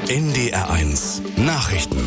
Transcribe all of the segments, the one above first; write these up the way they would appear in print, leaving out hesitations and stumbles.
NDR1 Nachrichten.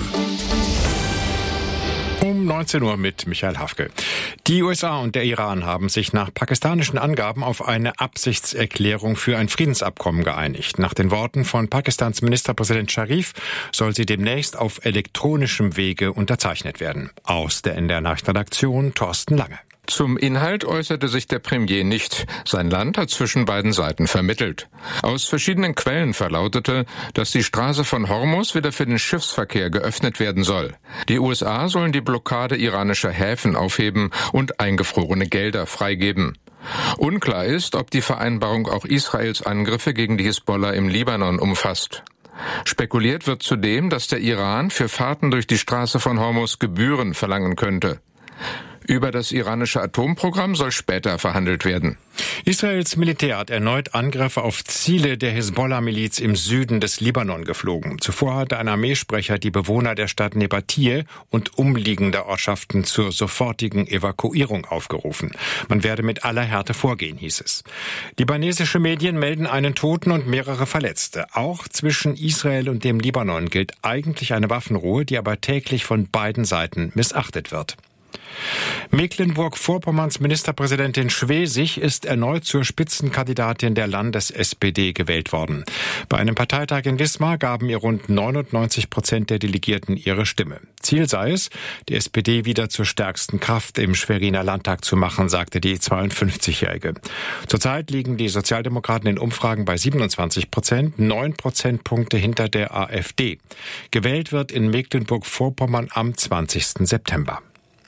Um 19 Uhr mit Michael Hafke. Die USA und der Iran haben sich nach pakistanischen Angaben auf eine Absichtserklärung für ein Friedensabkommen geeinigt. Nach den Worten von Pakistans Ministerpräsident Sharif soll sie demnächst auf elektronischem Wege unterzeichnet werden. Aus der NDR-Nachrichtenredaktion Thorsten Lange. Zum Inhalt äußerte sich der Premier nicht. Sein Land hat zwischen beiden Seiten vermittelt. Aus verschiedenen Quellen verlautete, dass die Straße von Hormuz wieder für den Schiffsverkehr geöffnet werden soll. Die USA sollen die Blockade iranischer Häfen aufheben und eingefrorene Gelder freigeben. Unklar ist, ob die Vereinbarung auch Israels Angriffe gegen die Hisbollah im Libanon umfasst. Spekuliert wird zudem, dass der Iran für Fahrten durch die Straße von Hormuz Gebühren verlangen könnte. Über das iranische Atomprogramm soll später verhandelt werden. Israels Militär hat erneut Angriffe auf Ziele der Hisbollah-Miliz im Süden des Libanon geflogen. Zuvor hatte ein Armeesprecher die Bewohner der Stadt Nebatie und umliegender Ortschaften zur sofortigen Evakuierung aufgerufen. Man werde mit aller Härte vorgehen, hieß es. Libanesische Medien melden einen Toten und mehrere Verletzte. Auch zwischen Israel und dem Libanon gilt eigentlich eine Waffenruhe, die aber täglich von beiden Seiten missachtet wird. Mecklenburg-Vorpommerns Ministerpräsidentin Schwesig ist erneut zur Spitzenkandidatin der Landes-SPD gewählt worden. Bei einem Parteitag in Wismar gaben ihr rund 99% der Delegierten ihre Stimme. Ziel sei es, die SPD wieder zur stärksten Kraft im Schweriner Landtag zu machen, sagte die 52-Jährige. Zurzeit liegen die Sozialdemokraten in Umfragen bei 27%, 9 Prozentpunkte hinter der AfD. Gewählt wird in Mecklenburg-Vorpommern am 20. September.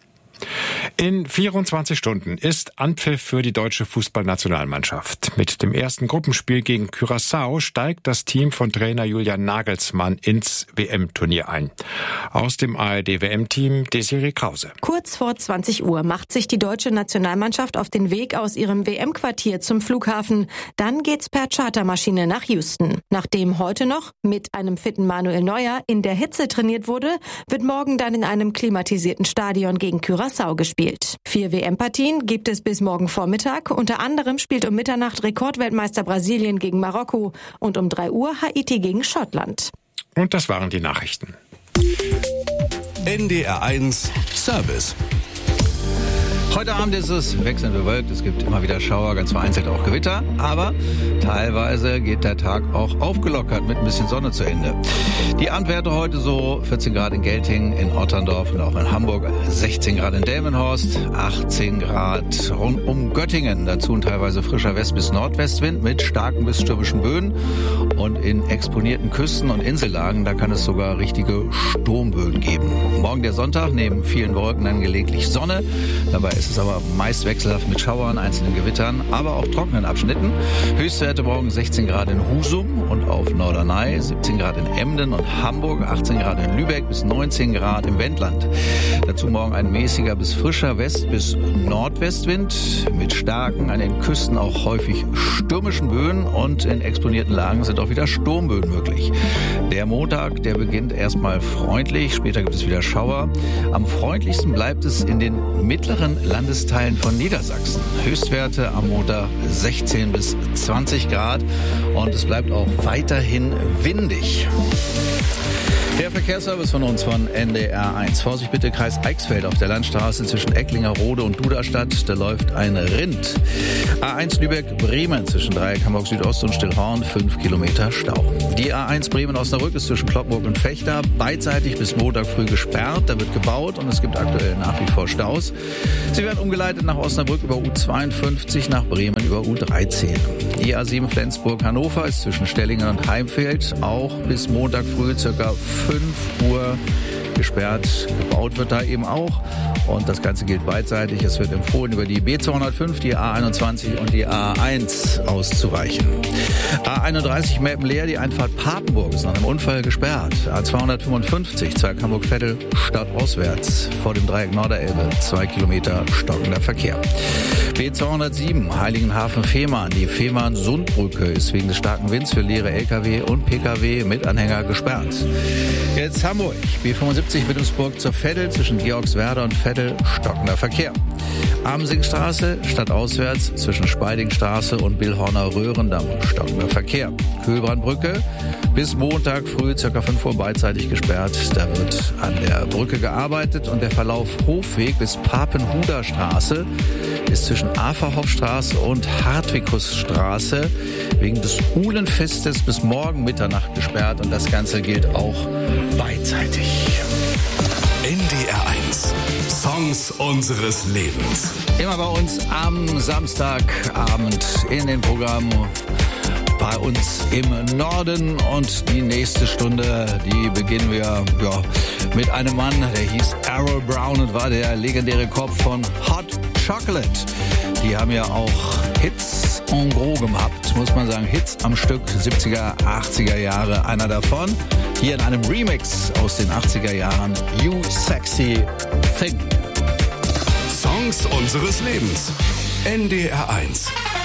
In 24 Stunden ist Anpfiff für die deutsche Fußballnationalmannschaft. Mit dem ersten Gruppenspiel gegen Curaçao steigt das Team von Trainer Julian Nagelsmann ins WM-Turnier ein. Aus dem ARD-WM-Team Desiree Krause. Kurz vor 20 Uhr macht sich die deutsche Nationalmannschaft auf den Weg aus ihrem WM-Quartier zum Flughafen. Dann geht's per Chartermaschine nach Houston. Nachdem heute noch mit einem fitten Manuel Neuer in der Hitze trainiert wurde, wird morgen dann in einem klimatisierten Stadion gegen Curaçao gespielt. 4 WM-Partien gibt es bis morgen Vormittag. Unter anderem spielt um Mitternacht Rekordweltmeister Brasilien gegen Marokko und um 3 Uhr Haiti gegen Schottland. Und das waren die Nachrichten. NDR1 Service. Heute Abend ist es wechselnd bewölkt, es gibt immer wieder Schauer, ganz vereinzelt auch Gewitter, aber teilweise geht der Tag auch aufgelockert mit ein bisschen Sonne zu Ende. Die Abendwerte heute so 14 Grad in Geltingen, in Otterndorf und auch in Hamburg, 16 Grad in Delmenhorst, 18 Grad rund um Göttingen, dazu ein teilweise frischer West- bis Nordwestwind mit starken bis stürmischen Böen und in exponierten Küsten- und Insellagen, da kann es sogar richtige Sturmböen geben. Morgen der Sonntag, neben vielen Wolken dann gelegentlich Sonne, dabei ist es aber meist wechselhaft mit Schauern, einzelnen Gewittern, aber auch trockenen Abschnitten. Höchstwerte morgen 16 Grad in Husum und auf Norderney, 17 Grad in Emden und Hamburg, 18 Grad in Lübeck bis 19 Grad im Wendland. Dazu morgen ein mäßiger bis frischer West- bis Nordwestwind mit starken, an den Küsten auch häufig stürmischen Böen und in exponierten Lagen sind auch wieder Sturmböen möglich. Der Montag, der beginnt erstmal freundlich, später gibt es wieder Schauer. Am freundlichsten bleibt es in den mittleren Landesteilen von Niedersachsen. Höchstwerte am Montag 16 bis 20 Grad und es bleibt auch weiterhin windig. Der Verkehrsservice von uns von NDR1. Vorsicht bitte, Kreis Eichsfeld auf der Landstraße zwischen Ecklingerode und Duderstadt. Da läuft ein Rind. A1 Lübeck-Bremen zwischen Dreieck Hamburg Südost und Stillhorn 5 Kilometer Stau. Die A1 Bremen-Osnabrück ist zwischen Cloppenburg und Fechter beidseitig bis Montag früh gesperrt. Da wird gebaut und es gibt aktuell nach wie vor Staus. Sie werden umgeleitet nach Osnabrück über U52, nach Bremen über U13. Die A7 Flensburg-Hannover ist zwischen Stellingen und Heimfeld auch bis Montag früh circa 5 Uhr gesperrt. Gebaut wird da eben auch. Und das Ganze gilt beidseitig. Es wird empfohlen, über die B205, die A21 und die A1 auszuweichen. A31 Meppenleer, die Einfahrt Papenburg ist nach einem Unfall gesperrt. A255, Zweig Hamburg-Vettel, stadtauswärts vor dem Dreieck Norderelbe, 2 Kilometer stockender Verkehr. B207 Heiligenhafen-Fehmarn, die Fehmarn-Sundbrücke ist wegen des starken Winds für leere LKW und PKW mit Anhänger gesperrt. Jetzt Hamburg. B75 Wittelsburg zur Veddel, zwischen Georgswerder und Veddel stockender Verkehr. Amsingstraße stadtauswärts zwischen Speidingstraße und Billhorner Röhrendamm stockender Verkehr. Kühlbrandbrücke bis Montag früh ca. 5 Uhr beidseitig gesperrt. Da wird an der Brücke gearbeitet und der Verlauf Hofweg bis Papenhuder Straße ist zwischen Aferhoffstraße und Hartwikusstraße wegen des Uhlenfestes bis morgen Mitternacht gesperrt und das Ganze gilt auch beidseitig. NDR 1. Songs unseres Lebens. Immer bei uns am Samstagabend in den Programmen bei uns im Norden und die nächste Stunde, die beginnen wir mit einem Mann, der hieß Errol Brown und war der legendäre Kopf von Hot Chocolate. Die haben ja auch Hits en gros gemacht, muss man sagen, Hits am Stück, 70er, 80er Jahre, einer davon. Hier in einem Remix aus den 80er Jahren, You Sexy Thing. Songs unseres Lebens. NDR 1.